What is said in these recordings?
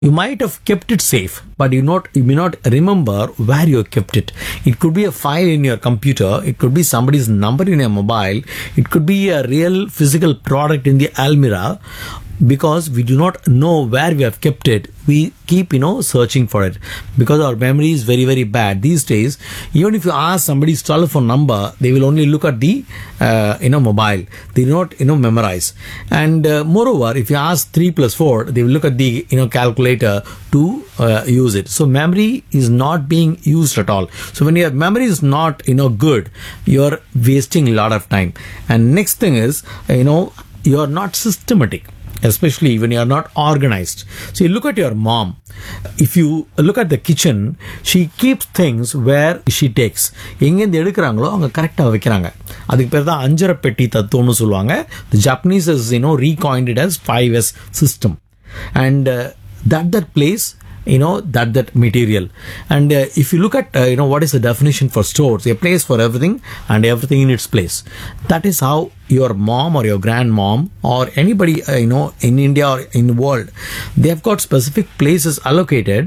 You might have kept it safe, but you may not remember where you kept it. It could be a file in your computer. It could be somebody's number in your mobile. It could be a real physical product in the almirah. Because we do not know where we have kept it, we keep searching for it, because our memory is very, very bad these days. Even if you ask somebody's telephone number, they will only look at the mobile. They do not memorize. And moreover, if you ask 3 plus 4, they will look at the calculator to use it. So memory is not being used at all. So when your memory is not good, you are wasting a lot of time. And next thing is you are not systematic, especially when you are not organized. So you look at your mom. If you look at the kitchen, she keeps things where she takes. எங்கேருந்து எடுக்கிறாங்களோ அவங்க கரெக்டாக வைக்கிறாங்க. அதுக்கு பேர் தான் அஞ்சரை பெட்டி தத்துவம்னு சொல்லுவாங்க. The Japanese has recoined it as 5S system. And that place, that material. And if you look at what is the definition for stores, a place for everything and everything in its place. That is how your mom or your grandmom or anybody in India or in the world, they have got specific places allocated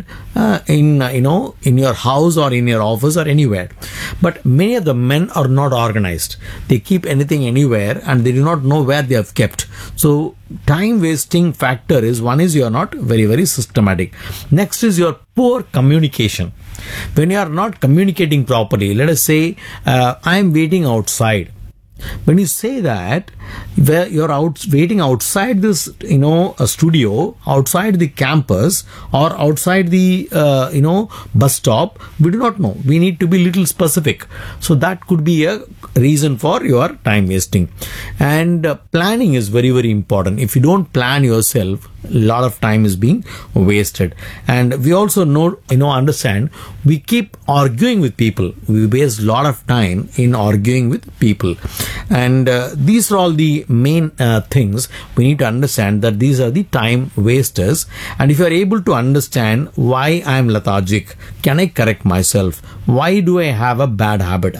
in your house or in your office or anywhere. But many of the men are not organized. They keep anything anywhere and they do not know where they have kept. So time wasting factor is, one is you are not very, very systematic. Next is your poor communication. When you are not communicating properly, let us say I am waiting outside. When you say that, where you're waiting outside this, a studio, outside the campus, or outside the, bus stop, we do not know. We need to be little specific. So that could be a reason for your time wasting. And planning is very, very important. If you don't plan yourself, a lot of time is being wasted. And we also understand, we keep arguing with people. We waste a lot of time in arguing with people. And these are all the main things we need to understand, that these are the time wasters. And if you are able to understand why I am lethargic, can I correct myself? Why do I have a bad habit?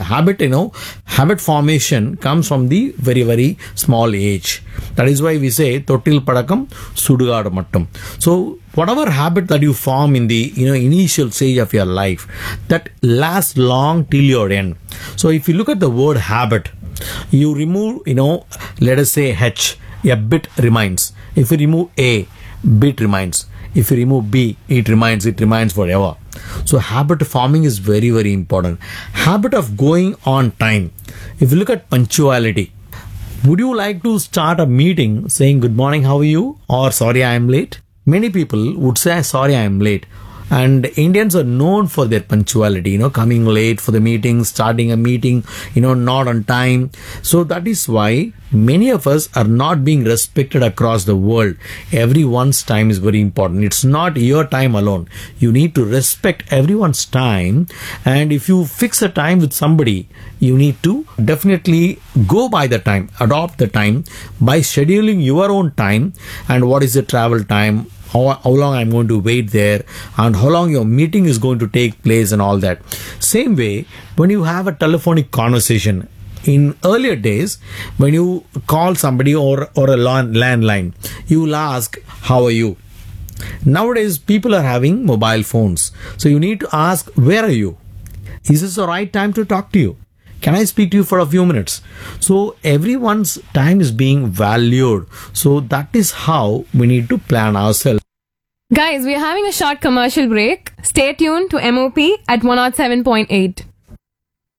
Habit formation comes from the very, very small age. That is why we say Tottil Padakam Sudugadu Mattum. So whatever habit that you form in the initial stage of your life, that lasts long till your end. So if you look at the word habit, you remove let us say H, a bit remains. If you remove A, bit remains. If you remove B, it remains forever. So habit forming is very, very important. Habit of going on time. If you look at punctuality, would you like to start a meeting saying good morning, how are you? Or sorry, I am late? Many people would say sorry, I am late. And Indians are known for their punctuality, coming late for the meeting, starting a meeting, not on time. So that is why many of us are not being respected across the world. Everyone's time is very important. It's not your time alone. You need to respect everyone's time. And if you fix a time with somebody, you need to definitely go by the time, adopt the time by scheduling your own time. And what is the travel time? How long I'm going to wait there, and how long your meeting is going to take place, and all that. Same way, when you have a telephonic conversation, in earlier days, when you call somebody or a landline, you will ask, how are you? Nowadays, people are having mobile phones. So you need to ask, where are you? Is this the right time to talk to you? Can I speak to you for a few minutes? So everyone's time is being valued. So that is how we need to plan ourselves. Guys, we are having a short commercial break. Stay tuned to MOP at 107.8.